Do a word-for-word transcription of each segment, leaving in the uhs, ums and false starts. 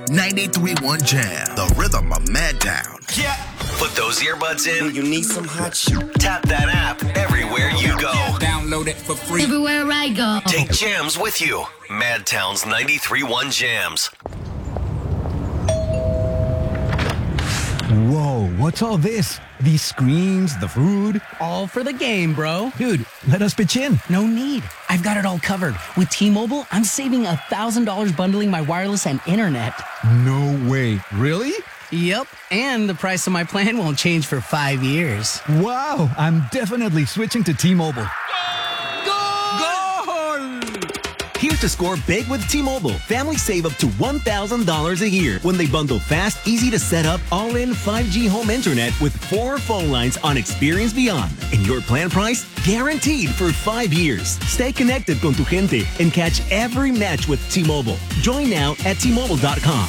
ninety-three point one Jam, the rhythm of Madtown. Yeah. Put those earbuds in. You need some hot shit. Tap that app everywhere you go. Download it for free. Everywhere I go. Take Jams with you. Madtown's ninety-three point one Jams. Whoa, what's all this? These screens, the food? All for the game, bro. Dude, let us pitch in. No need. I've got it all covered. With T-Mobile, I'm saving one thousand dollars bundling my wireless and internet. No way. Really? Yep, and the price of my plan won't change for five years. Wow, I'm definitely switching to T-Mobile. Here's to score big with T-Mobile. Families save up to one thousand dollars a year when they bundle fast, easy to set up, all-in five G home internet with four phone lines on Experience Beyond. And your plan price, guaranteed for five years. Stay connected con tu gente and catch every match with T-Mobile. Join now at T Mobile dot com.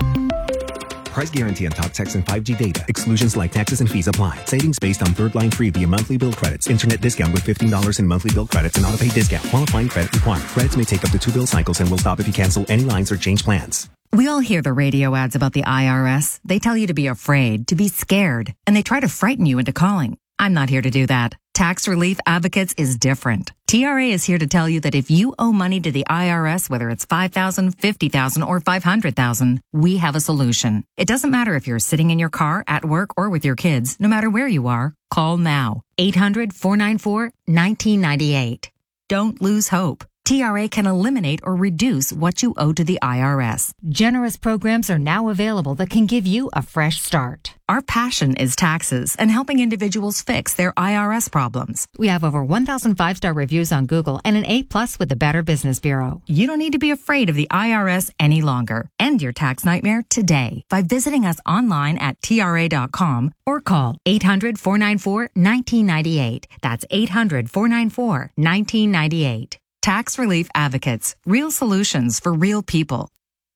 Price guarantee on talk, text, and five G data. Exclusions like taxes and fees apply. Savings based on third line free via monthly bill credits. Internet discount with fifteen dollars in monthly bill credits and auto-pay discount. Qualifying credit required. Credits may take up to two bill cycles and will stop if you cancel any lines or change plans. We all hear the radio ads about the I R S. They tell you to be afraid, to be scared, and they try to frighten you into calling. I'm not here to do that. Tax Relief Advocates is different. T R A is here to tell you that if you owe money to the I R S, whether it's five thousand dollars, fifty thousand dollars, or five hundred thousand dollars, we have a solution. It doesn't matter if you're sitting in your car, at work, or with your kids. No matter where you are, call now. eight hundred, four nine four, one nine nine eight. Don't lose hope. T R A can eliminate or reduce what you owe to the I R S. Generous programs are now available that can give you a fresh start. Our passion is taxes and helping individuals fix their I R S problems. We have over one thousand five-star reviews on Google and an A plus with the Better Business Bureau. You don't need to be afraid of the I R S any longer. End your tax nightmare today by visiting us online at T R A dot com or call eight hundred, four nine four, one nine nine eight. That's eight hundred, four nine four, one nine nine eight. Tax Relief Advocates. Real solutions for real people.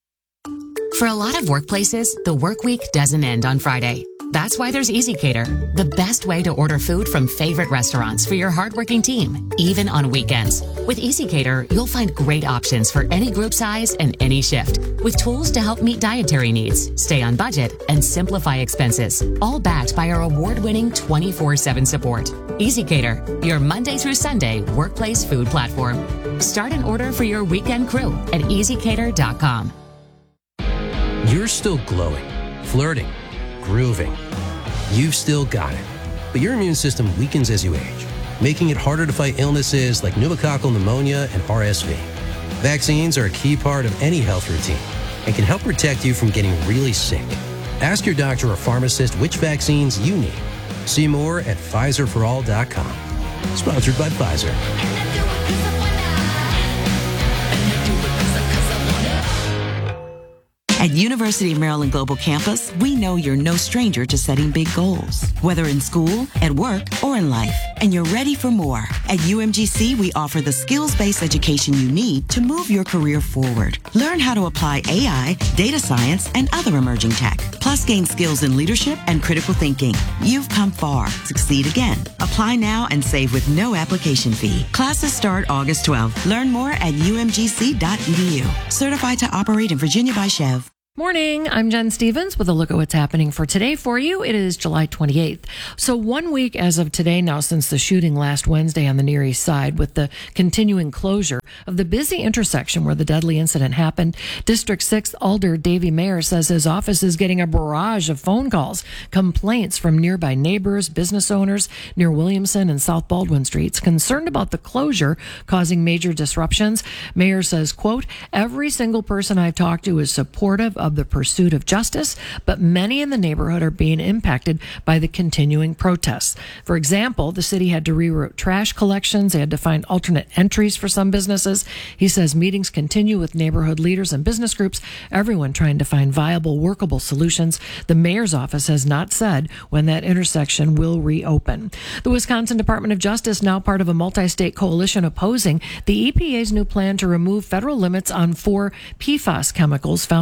For a lot of workplaces, the work week doesn't end on Friday. That's why there's EasyCater, the best way to order food from favorite restaurants for your hardworking team, even on weekends. With EasyCater, you'll find great options for any group size and any shift, with tools to help meet dietary needs, stay on budget, and simplify expenses, all backed by our award-winning twenty-four seven support. EasyCater, your Monday through Sunday workplace food platform. Start an order for your weekend crew at easy cater dot com. You're still glowing, flirting, grooving. You've still got it. But your immune system weakens as you age, making it harder to fight illnesses like pneumococcal pneumonia and R S V. Vaccines are a key part of any health routine and can help protect you from getting really sick. Ask your doctor or pharmacist which vaccines you need. See more at Pfizer for all dot com. Sponsored by Pfizer. At University of Maryland Global Campus, we know you're no stranger to setting big goals, whether in school, at work, or in life, and you're ready for more. At U M G C, we offer the skills-based education you need to move your career forward. Learn how to apply A I, data science, and other emerging tech, plus gain skills in leadership and critical thinking. You've come far. Succeed again. Apply now and save with no application fee. Classes start August twelfth. Learn more at U M G C dot E D U. Certified to operate in Virginia by Chev. Morning, I'm Jen Stevens with a look at what's happening for today for you. It is July twenty-eighth. So one week as of today now since the shooting last Wednesday on the Near East Side, with the continuing closure of the busy intersection where the deadly incident happened. District six Alder Davey Mayer says his office is getting a barrage of phone calls, complaints from nearby neighbors, business owners near Williamson and South Baldwin Streets, concerned about the closure causing major disruptions. Mayer says, quote, every single person I've talked to is supportive of the pursuit of justice, but many in the neighborhood are being impacted by the continuing protests. For example, the city had to reroute trash collections. They had to find alternate entries for some businesses. He says meetings continue with neighborhood leaders and business groups, everyone trying to find viable, workable solutions. The mayor's office has not said when that intersection will reopen. The Wisconsin Department of Justice, now part of a multi-state coalition opposing the E P A's new plan to remove federal limits on four P FAS chemicals found in our drinking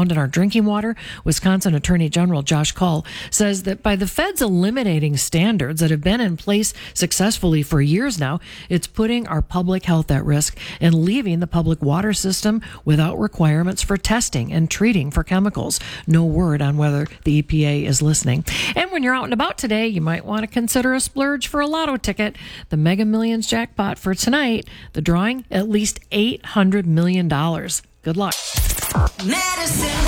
drinking water. Wisconsin Attorney General Josh Kaul says that by the feds eliminating standards that have been in place successfully for years now, it's putting our public health at risk and leaving the public water system without requirements for testing and treating for chemicals. No word on whether the E P A is listening. And when you're out and about today, you might want to consider a splurge for a lotto ticket. The Mega Millions jackpot for tonight, the drawing, at least eight hundred million dollars. Good luck. Medicine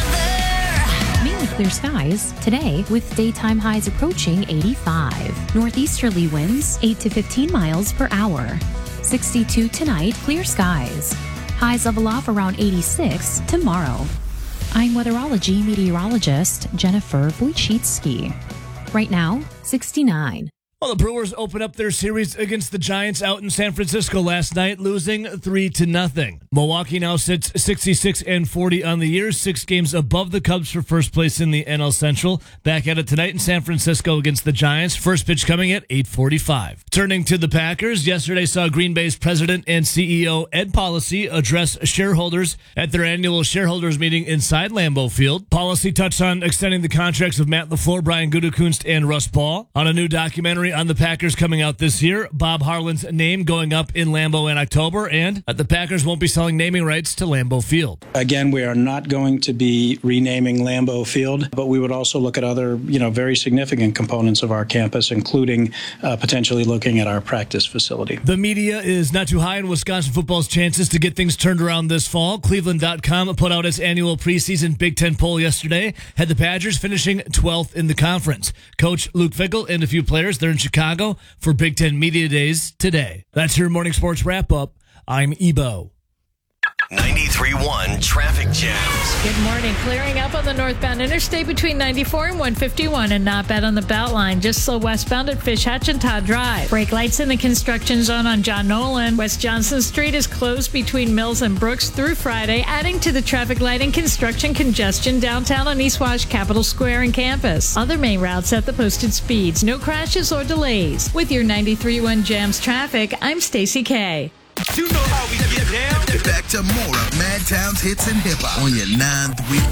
weather. Mainly clear skies today with daytime highs approaching eighty-five. Northeasterly winds eight to fifteen miles per hour. sixty-two tonight, clear skies. Highs level off around eighty-six tomorrow. I'm weatherology meteorologist Jennifer Wojcicki. Right now, sixty-nine. Well, the Brewers open up their series against the Giants out in San Francisco last night, losing three to nothing. Milwaukee now sits sixty-six and forty on the year, six games above the Cubs for first place in the N L Central. Back at it tonight in San Francisco against the Giants. First pitch coming at eight forty-five. Turning to the Packers, yesterday saw Green Bay's president and C E O Ed Policy address shareholders at their annual shareholders meeting inside Lambeau Field. Policy touched on extending the contracts of Matt LaFleur, Brian Gutekunst, and Russ Ball. On a new documentary on the Packers coming out this year, Bob Harlan's name going up in Lambeau in October, and the Packers won't be selling naming rights to Lambeau Field. Again, we are not going to be renaming Lambeau Field, but we would also look at other, you know, very significant components of our campus, including uh, potentially looking at our practice facility. The media is not too high in Wisconsin football's chances to get things turned around this fall. Cleveland dot com put out its annual preseason Big Ten poll yesterday, had the Badgers finishing twelfth in the conference. Coach Luke Fickell and a few players, they're in Chicago for Big Ten Media Days today. That's your morning sports wrap-up. I'm Ebo. ninety-three point one traffic jams. Good morning. Clearing up on the northbound interstate between ninety-four and one fifty-one, and not bad on the Beltline. Just slow westbound at Fish Hatch and Todd Drive. Brake lights in the construction zone on John Nolan. West Johnson Street is closed between Mills and Brooks through Friday, adding to the traffic light and construction congestion downtown on East Wash, Capitol Square, and campus. Other main routes at the posted speeds. No crashes or delays. With your ninety-three point one Jams traffic, I'm Stacey K. You know how we get down. Back to more of Madtown's hits and hip hop on your nine three